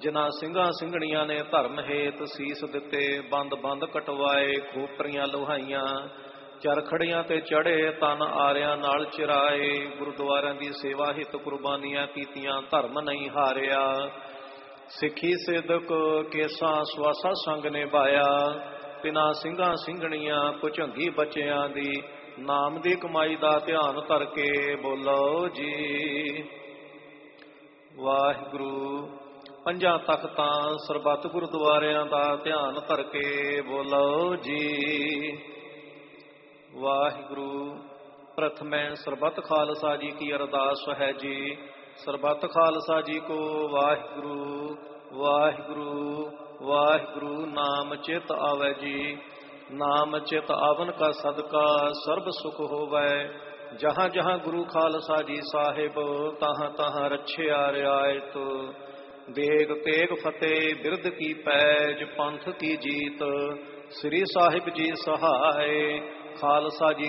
ਜਿਨ੍ਹਾਂ ਸਿੰਘਾਂ ਸਿੰਘਣੀਆਂ ਨੇ ਧਰਮ ਹੇਤ ਸੀਸ ਦਿੱਤੇ, ਬੰਦ ਬੰਦ ਕਟਵਾਏ, ਖੋਪਰੀਆਂ ਲੋਹਾਈਆਂ, ਚਰਖੜੀਆਂ ਤੇ ਚੜੇ, ਤਨ ਆਰਿਆਂ ਨਾਲ ਚਿਰਾਏ। ਗੁਰਦੁਆਰਿਆਂ ਦੀ ਸੇਵਾ ਹਿਤ ਕੁਰਬਾਨੀਆਂ ਕੀਤੀਆਂ, ਧਰਮ ਨਹੀਂ ਹਾਰਿਆ। ਸਿੱਖੀ ਸਿਦਕ ਕੇਸਾਂ ਸਵਾਸਾ ਸੰਗ ਨਿਭਾਇਆ, ਤਿਨਾਂ ਸਿੰਘਾਂ ਸਿੰਘਣੀਆਂ ਭੁਝੰਗੀ ਬੱਚਿਆਂ ਦੀ, ਨਾਮ ਦੀ ਕਮਾਈ ਦਾ ਧਿਆਨ ਧਰ ਕੇ ਬੋਲੋ ਜੀ ਵਾਹਿਗੁਰੂ। ਪੰਜਾਂ ਤਖਤਾਂ ਸਰਬੱਤ ਗੁਰਦੁਆਰਿਆਂ ਦਾ ਧਿਆਨ ਧਰ ਕੇ ਬੋਲੋ ਜੀ ਵਾਹਿਗੁਰੂ। ਪ੍ਰਥਮੈ ਸਰਬੱਤ ਖਾਲਸਾ ਜੀ ਕੀ ਅਰਦਾਸ ਹੈ ਜੀ। ਸਰਬੱਤ ਖਾਲਸਾ ਜੀ ਕੋ ਵਾਹਿਗੁਰੂ ਵਾਹਿਗੁਰੂ ਵਾਹਿਗੁਰੂ। ਨਾਮ ਚਿਤ ਆਵੈ ਜੀ, ਨਾਮ ਚਿਤ ਆਵਨ ਕਾ ਸਦਕਾ ਸਰਬ ਸੁਖ ਹੋਵੈ। ਜਹਾਂ ਜਹਾਂ ਗੁਰੂ ਖਾਲਸਾ ਜੀ ਸਾਹਿਬ, ਤਹਾਂ ਤਹਾਂ ਰੱਛਿਆ ਰਿਆਇਤ। ਦੇਗ ਤੇਗ ਫਤਿਹ ਬਿਰਦ ਕੀ ਪੈਜ, ਪੰਥ ਕੀ ਜੀਤ, ਸ੍ਰੀ ਸਾਹਿਬ ਜੀ ਸਹਾਇ। ਖਾਲਸਾ ਜੀ